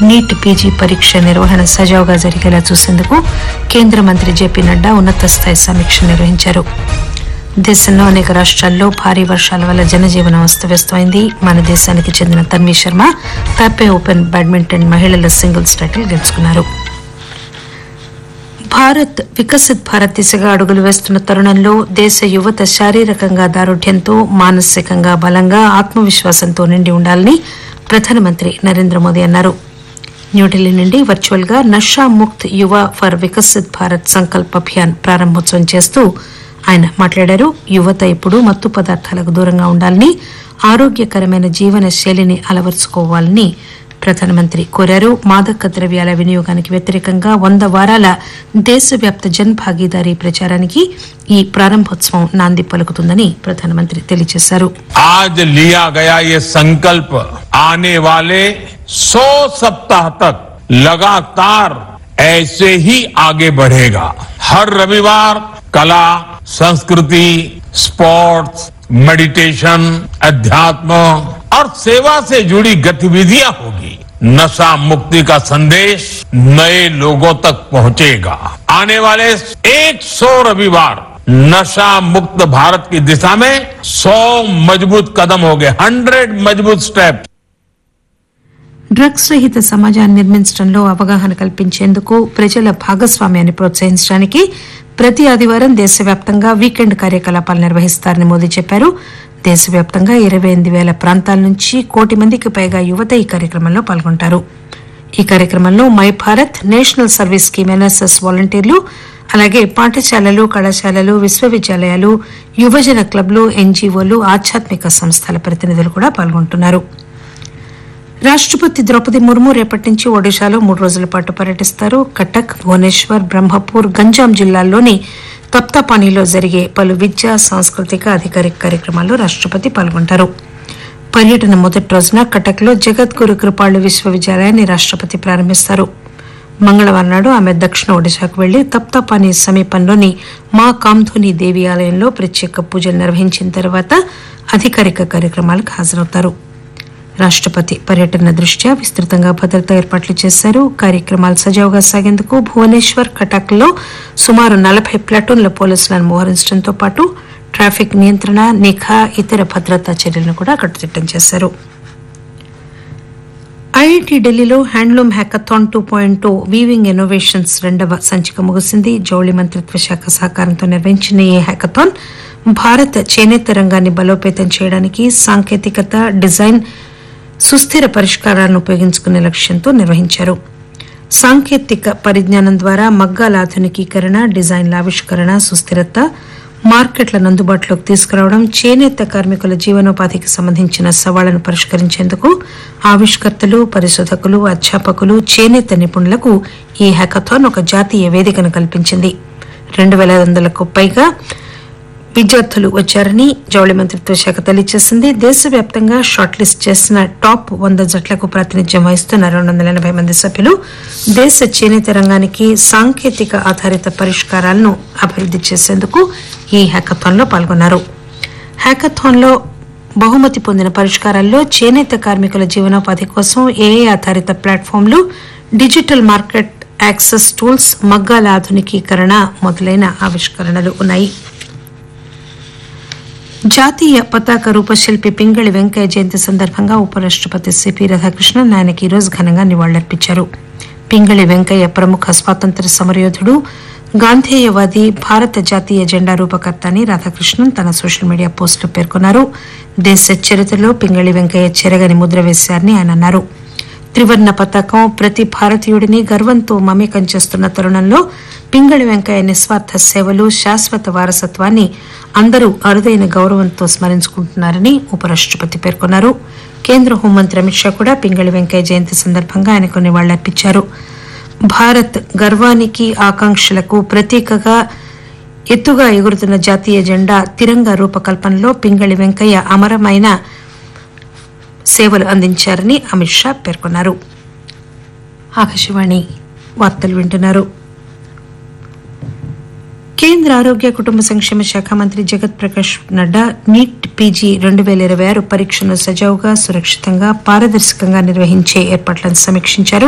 NEET PG పరీక్ష నిర్వహణ సజావుగా జరిగేలా చూసేందుకు కేంద్ర మంత్రి జేపీ నడ్డా ఉన్నత స్థాయి సమీక్ష నిర్వహించారు. దేశంలో అనేక రాష్ట్రాల్లో భారీ వర్షాల వల్ల జనజీవనం అస్తవ్యస్తమైంది. మన దేశానికి చెందిన తన్వీ శర్మ తాపే ఓపెన్ బ్యాడ్మింటన్ మహిళల సింగిల్స్ టైటిల్ గెలుచుకున్నారు. భారత్ వికసిత్ భారత్ దిశగా అడుగులు వేస్తున్న తరుణంలో దేశ యువత శారీరకంగా దారుఢ్యంతో, మానసికంగా బలంగా, ఆత్మవిశ్వాసంతో నిండి ఉండాలని ప్రధానమంత్రి నరేంద్ర మోదీ అన్నారు. న్యూఢిల్లీ నుండి వర్చువల్ గా నషా ముక్త్ యువ ఫర్ వికసిత్ భారత్ సంకల్ప్ అభియాన్ ప్రారంభోత్సవం చేస్తూ ఆయన మాట్లాడారు. యువత ఇప్పుడు మత్తు పదార్థాలకు దూరంగా ఉండాలని, ఆరోగ్యకరమైన జీవన శైలిని అలవర్చుకోవాలని ప్రధానమంత్రి కోరారు. మాదక ద్రవ్యాల వినియోగానికి వ్యతిరేకంగా 100 వారాల దేశవ్యాప్త జన్ భాగీదారీ ప్రచారానికి ఈ ప్రారంభోత్సవం నాంది పలుకుతుందని ప్రధానమంత్రి తెలియజేశారు. आज लिया गया ये संकल्प आने वाले 100 सप्ताह तक लगातार ऐसे ही आगे बढ़ेगा. हर रविवार कला, संस्कृति, स्पोर्ट्स, मेडिटेशन, अध्यात्म और सेवा से जुड़ी गतिविधियां होगी. नशा मुक्ति का संदेश नए लोगों तक पहुंचेगा. आने वाले 100 रविवार नशा मुक्त भारत की दिशा में 100 मजबूत कदम हो गए. 100 मजबूत स्टेप. డ్రగ్స్ రహిత సమాజాన్ని నిర్మించడంలో అవగాహన కల్పించేందుకు ప్రజల భాగస్వామ్యాన్ని ప్రోత్సహించడానికి ప్రతి ఆదివారం దేశవ్యాప్తంగా వీకెండ్ కార్యకలాపాలు నిర్వహిస్తారని మోదీ చెప్పారు. దేశవ్యాప్తంగా 28,000 ప్రాంతాల నుంచి 1 కోటి మందికి పైగా యువత ఈ కార్యక్రమంలో పాల్గొంటారు. ఈ కార్యక్రమంలో my Bharat, national service scheme NSS వాలంటీర్లు, అలాగే పాఠశాలలు, కళాశాలలు, విశ్వవిద్యాలయాలు, యువజన క్లబ్లు, ఎన్జీఓలు, ఆధ్యాత్మిక సంస్థల ప్రతినిధులు కూడా పాల్గొంటున్నారు. రాష్టపతి ద్రౌపది ముర్ము రేపటి నుంచి ఒడిశాలో 3 రోజుల పాటు పర్యటిస్తారు. కటక్, భువనేశ్వర్, బ్రహ్మపూర్, గంజాం జిల్లాల్లోని తప్తపానీలో జరిగే పలు విద్యా, సాంస్కృతిక, అధికారిక కార్యక్రమాల్లో రాష్టపతి పాల్గొంటారు. పర్యటన మొదటి రోజున కటక్లో జగద్గురు కృపాళు విశ్వవిద్యాలయాన్ని రాష్టపతి ప్రారంభిస్తారు. మంగళవారం నాడు ఆమె దక్షిణ ఒడిశాకు వెళ్లి తప్తపానీ సమీపంలోని మా కామ్ధుని దేవి ఆలయంలో ప్రత్యేక పూజలు నిర్వహించిన తర్వాత అధికారిక కార్యక్రమాలకు హాజరవుతారు. రాష్టపతి పర్యటన దృష్ట్యా విస్తృతంగా భద్రతా ఏర్పాట్లు చేశారు. కార్యక్రమాలు సజావుగా సాగేందుకు భువనేశ్వర్, కటక్లో సుమారు 40 ప్లాటూన్ల పోలీసులను మోహరించడంతో పాటు ట్రాఫిక్ నియంత్రణ, నిఘా, ఇతర భద్రతా చర్యలను కూడా కట్టుదిట్టం చేశారు. ఐఐటి ఢిల్లీలో హ్యాండ్లూమ్ హ్యాకథాన్ 2.0 వీవింగ్ ఇన్నోవేషన్స్ 2వ సంచిక ముగిసింది. జౌళి మంత్రిత్వ శాఖ సహకారంతో నిర్వహించిన ఈ హ్యాకథాన్ భారత చేనేత రంగాన్ని బలోపేతం చేయడానికి సాంకేతికత, డిజైన్, సుస్థిర పరిష్కారాలను ఉపయోగించుకునే లక్ష్యంతో నిర్వహించారు. సాంకేతిక పరిజ్ఞానం ద్వారా మగ్గాల ఆధునికీకరణ, డిజైన్ల ఆవిష్కరణ, సుస్థిరత, మార్కెట్లను అందుబాటులోకి తీసుకురావడం, చేనేత కార్మికుల జీవనోపాధికి సంబంధించిన సవాళ్లను పరిష్కరించేందుకు ఆవిష్కర్తలు, పరిశోధకులు, అధ్యాపకులు, చేనేత నిపుణులకు ఈ హ్యాకథాన్ ఒక జాతీయ వేదికను కల్పించింది. 2,500కు పైగా విద్యార్థులు వచ్చారని జౌళి మంత్రిత్వ శాఖ తెలియజేసింది. దేశవ్యాప్తంగా షార్ట్ లిస్ట్ చేసిన టాప్ 100 జట్లకు ప్రాతినిధ్యం వహిస్తున్న 280 మంది సభ్యులు దేశ చేనేత రంగానికి సాంకేతిక ఆధారిత పరిష్కారాలను అభివృద్ది చేసేందుకు ఈ హ్యాకథాన్లో పాల్గొన్నారు. హ్యాకథాన్లో బహుమతి పొందిన పరిష్కారాల్లో చేనేత కార్మికుల జీవనోపాధి కోసం ఏఐ ఆధారిత ప్లాట్ఫామ్లు, డిజిటల్ మార్కెట్ యాక్సెస్ టూల్స్, మగ్గాల ఆధునికీకరణ మొదలైన ఆవిష్కరణలు ఉన్నాయి. జాతీయ పతాక రూపశిల్పి పింగళి వెంకయ్య జయంతి సందర్భంగా ఉపరాష్టపతి సిపి రాధాకృష్ణన్ ఆయనకి ఈరోజు ఘనంగా నివాళులర్పించారు. పింగళి వెంకయ్య ప్రముఖ స్వాతంత్ర్య సమరయోధుడు, గాంధేయవాది, భారత జాతీయ జెండా రూపకర్త అని రాధాకృష్ణన్ తన సోషల్ మీడియా పోస్టులో పేర్కొన్నారు. దేశ చరిత్రలో పింగళి వెంకయ్య చెరగని ముద్ర వేశారని ఆయన అన్నారు. త్రివర్ణ పతాకం ప్రతి భారతీయుడిని గర్వంతో మమేకం చేస్తున్న తరుణంలో పింగళి వెంకయ్య నిస్వార్థ సేవలు, శాశ్వత వారసత్వాన్ని అందరూ అరుదైన గౌరవంతో స్మరించుకుంటున్నారని ఉపరాష్టపతి పేర్కొన్నారు. కేంద్ర హోంమంత్రి అమిత్ షా కూడా పింగళి వెంకయ్య జయంతి సందర్భంగా ఆయనకు నివాళులర్పించారు. భారత్ గర్వానికి, ఆకాంక్షలకు ప్రతీకగా ఎత్తుగా ఎగురుతున్న జాతీయ జెండా తిరంగా రూపకల్పనలో పింగళి వెంకయ్య అమరమైన సేవలు అందించారని అమిత్ షా పేర్కొన్నారు. ఆకాశవాణి వార్తలు వింటున్నారు. కేంద్ర ఆరోగ్య కుటుంబ సంక్షేమ శాఖ మంత్రి జగత్ ప్రకాష్ నడ్డా నీట్ పీజీ 2026 పరీక్షను సజావుగా, సురక్షితంగా, పారదర్శకంగా నిర్వహించే ఏర్పాట్లను సమీక్షించారు.